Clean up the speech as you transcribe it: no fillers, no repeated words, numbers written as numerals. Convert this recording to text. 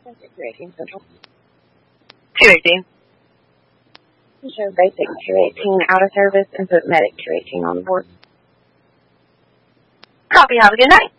218 Central. 218. Show basic 218 out of service and put medic 218 on the board. Copy. Have a good night.